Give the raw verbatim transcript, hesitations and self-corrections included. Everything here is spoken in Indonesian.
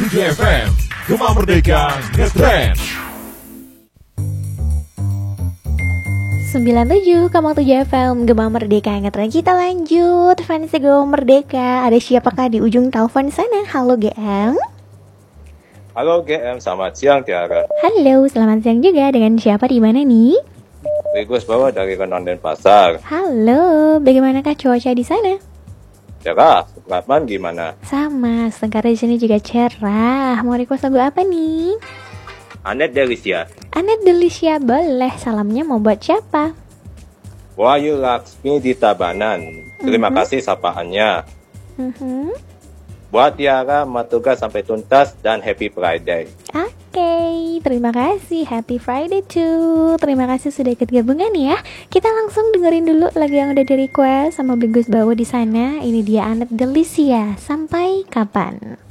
tujuh F M, Gema Merdeka Ngetrend. sembilan puluh tujuh koma tujuh F M Gema Merdeka Ngetrend. Kita lanjut fans Gema Merdeka. Ada siapakah di ujung telepon sana? Halo G M. Halo G M, selamat siang Tiara. Halo, selamat siang juga. Dengan siapa di mana nih? Bagus bawa dari Renon Denpasar. Halo, bagaimanakah cuaca di sana? Cerah, Supratman gimana? Sama, sekarang di sini juga cerah. Mau request lagu apa nih? Anet Delisia. Anet Delisia boleh. Salamnya mau buat siapa? Wahyu Laksmi di Tabanan. Terima Mhm. kasih sapaannya. Mhm. Buat Tiara, Matuga sampai tuntas dan Happy Friday. Oke, terima kasih. Happy Friday too. Terima kasih sudah ikut gabungan ya. Kita langsung dengerin dulu lagu yang udah di request sama Bagus Bawa di sana. Ini dia Anet Delisia. Sampai kapan?